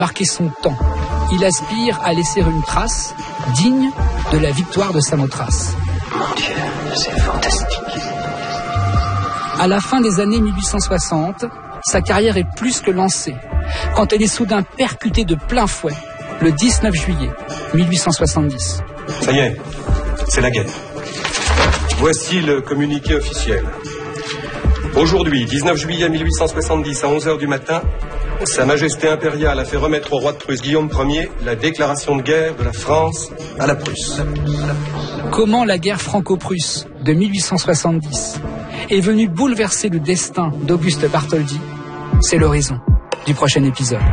marquer son temps. Il aspire à laisser une trace digne de la victoire de Samothrace. Mon Dieu, c'est fantastique. À la fin des années 1860, sa carrière est plus que lancée, quand elle est soudain percutée de plein fouet, le 19 juillet 1870. Ça y est, c'est la guerre. Voici le communiqué officiel. Aujourd'hui, 19 juillet 1870, à 11h du matin, Sa Majesté impériale a fait remettre au roi de Prusse Guillaume Ier la déclaration de guerre de la France à la Prusse. Comment la guerre franco-prusse de 1870 est venue bouleverser le destin d'Auguste Bartholdi, c'est l'horizon du prochain épisode.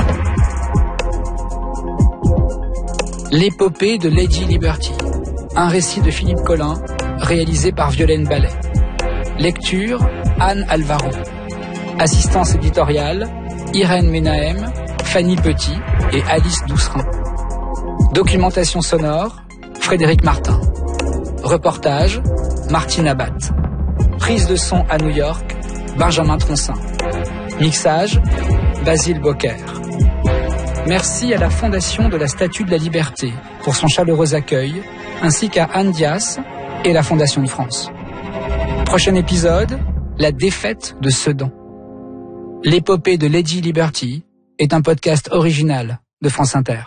L'épopée de Lady Liberty, un récit de Philippe Collin, réalisé par Violaine Ballet. Lecture, Anne Alvaro. Assistance éditoriale, Irène Menahem, Fanny Petit et Alice Doucerin. Documentation sonore, Frédéric Martin. Reportage, Martine Abat. Prise de son à New York, Benjamin Troncin. Mixage, Basile Bocquer. Merci à la Fondation de la Statue de la Liberté pour son chaleureux accueil, ainsi qu'à Anne Dias et la Fondation de France. Prochain épisode, la défaite de Sedan. L'épopée de Lady Liberty est un podcast original de France Inter.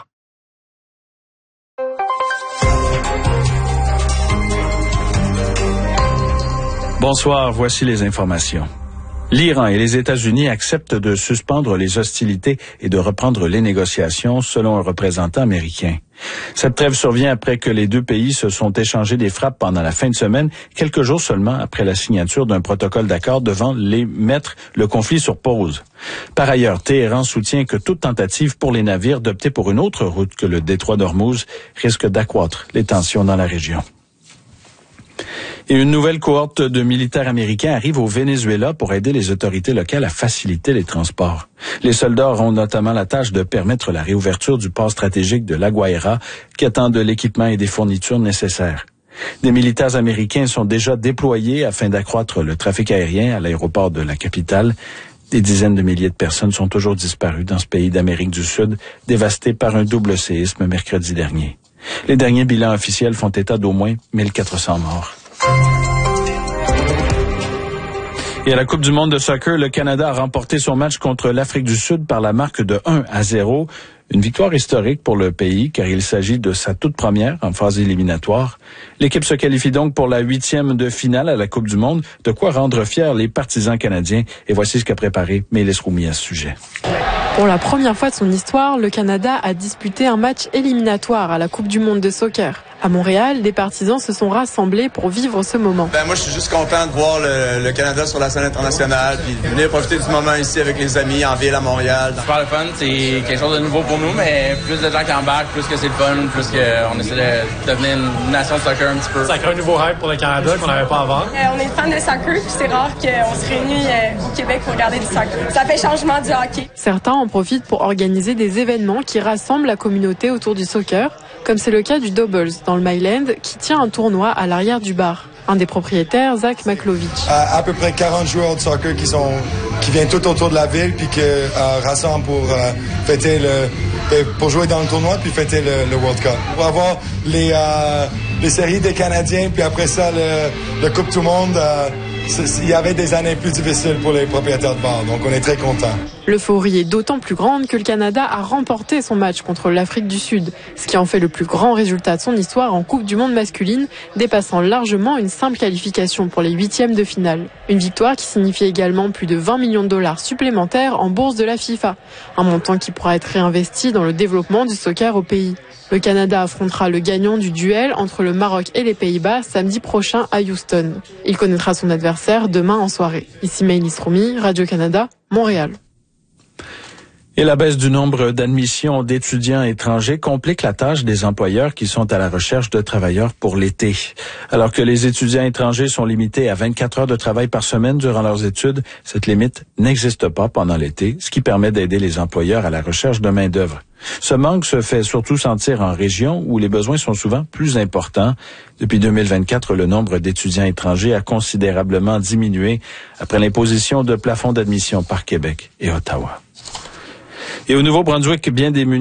Bonsoir, voici les informations. L'Iran et les États-Unis acceptent de suspendre les hostilités et de reprendre les négociations, selon un représentant américain. Cette trêve survient après que les deux pays se sont échangés des frappes pendant la fin de semaine, quelques jours seulement après la signature d'un protocole d'accord devant les mettre le conflit sur pause. Par ailleurs, Téhéran soutient que toute tentative pour les navires d'opter pour une autre route que le détroit d'Ormuz risque d'accroître les tensions dans la région. Et une nouvelle cohorte de militaires américains arrive au Venezuela pour aider les autorités locales à faciliter les transports. Les soldats auront notamment la tâche de permettre la réouverture du port stratégique de La Guaira, qui attend de l'équipement et des fournitures nécessaires. Des militaires américains sont déjà déployés afin d'accroître le trafic aérien à l'aéroport de la capitale. Des dizaines de milliers de personnes sont toujours disparues dans ce pays d'Amérique du Sud, dévasté par un double séisme mercredi dernier. Les derniers bilans officiels font état d'au moins 1400 morts. Et à la Coupe du monde de soccer, le Canada a remporté son match contre l'Afrique du Sud par la marque de 1-0. Une victoire historique pour le pays, car il s'agit de sa toute première en phase éliminatoire. L'équipe se qualifie donc pour la 8e de finale à la Coupe du monde, de quoi rendre fiers les partisans canadiens. Et voici ce qu'a préparé Mélis Roumi à ce sujet. Pour la première fois de son histoire, le Canada a disputé un match éliminatoire à la Coupe du monde de soccer. À Montréal, des partisans se sont rassemblés pour vivre ce moment. Moi, je suis juste content de voir le Canada sur la scène internationale, puis de venir profiter du moment ici avec les amis en ville à Montréal. Super le fun, c'est quelque chose de nouveau pour nous, mais plus de gens qui embarquent, plus que c'est le fun, plus qu'on essaie de devenir une nation de soccer un petit peu. Ça crée un nouveau hype pour le Canada qu'on n'avait pas avant. On est fans de soccer, puis c'est rare qu'on se réunisse au Québec pour regarder du soccer. Ça fait changement du hockey. Certains en profitent pour organiser des événements qui rassemblent la communauté autour du soccer, comme c'est le cas du Doubles dans le Myland, qui tient un tournoi à l'arrière du bar. Un des propriétaires, Zach Maklovich. À peu près 40 joueurs de soccer qui viennent tout autour de la ville puis qui rassemblent pour fêter pour jouer dans le tournoi puis fêter le World Cup. On va avoir les séries des Canadiens puis après ça le Coupe du monde. Il y avait des années plus difficiles pour les propriétaires de bars, donc on est très contents. L'euphorie est d'autant plus grande que le Canada a remporté son match contre l'Afrique du Sud, ce qui en fait le plus grand résultat de son histoire en Coupe du monde masculine, dépassant largement une simple qualification pour les 8e de finale. Une victoire qui signifie également plus de 20 millions de dollars supplémentaires en bourse de la FIFA, un montant qui pourra être réinvesti dans le développement du soccer au pays. Le Canada affrontera le gagnant du duel entre le Maroc et les Pays-Bas samedi prochain à Houston. Il connaîtra son adversaire demain en soirée. Ici Mélis Roumi, Radio-Canada, Montréal. Et la baisse du nombre d'admissions d'étudiants étrangers complique la tâche des employeurs qui sont à la recherche de travailleurs pour l'été. Alors que les étudiants étrangers sont limités à 24 heures de travail par semaine durant leurs études, cette limite n'existe pas pendant l'été, ce qui permet d'aider les employeurs à la recherche de main-d'œuvre. Ce manque se fait surtout sentir en région où les besoins sont souvent plus importants. Depuis 2024, le nombre d'étudiants étrangers a considérablement diminué après l'imposition de plafonds d'admission par Québec et Ottawa. Et au Nouveau-Brunswick, bien démunis